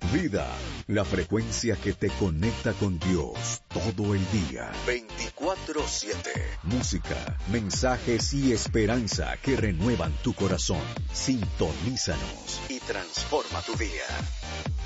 Vida, la frecuencia que te conecta con Dios todo el día. 24/7. Música, mensajes y esperanza que renuevan tu corazón. Sintonízanos y transforma tu día.